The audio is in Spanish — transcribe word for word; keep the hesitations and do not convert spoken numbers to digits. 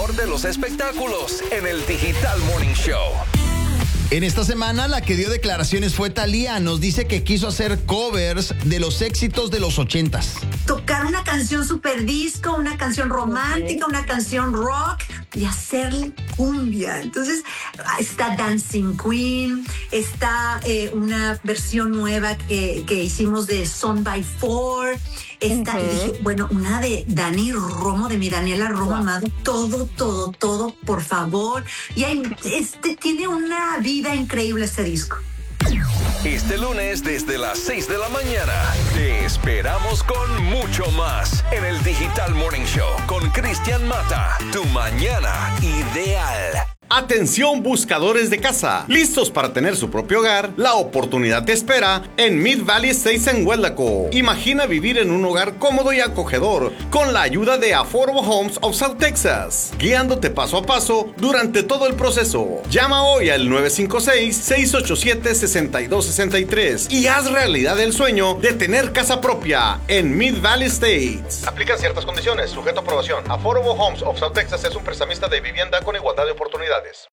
mejor de los espectáculos en el Digital Morning Show. En esta semana la que dio declaraciones fue Thalía. Nos dice que quiso hacer covers de los éxitos de los ochentas. Tocar una canción super disco, una canción romántica, una canción rock y hacer cumbia. Entonces está Dancing Queen, está eh, una versión nueva que, que hicimos de Son by Four. Está, uh-huh. Y dije, bueno, una de Dani Romo, de mi Daniela Romo, amado, todo, todo, todo, por favor. Y hay, este tiene una vida increíble este disco. Este lunes desde las seis de la mañana te esperamos con mucho más en el Digital Morning Show con Cristian Mata, tu mañana ideal. Atención buscadores de casa, listos para tener su propio hogar. La oportunidad te espera en Mid Valley Estates en Huelaco. Imagina vivir en un hogar cómodo y acogedor con la ayuda de Affordable Homes of South Texas, guiándote paso a paso durante todo el proceso. Llama hoy al nueve cinco seis, seis ocho siete, seis dos seis tres y haz realidad el sueño de tener casa propia en Mid Valley Estates. Aplican ciertas condiciones, sujeto a aprobación. Affordable Homes of South Texas es un prestamista de vivienda con igualdad de oportunidades.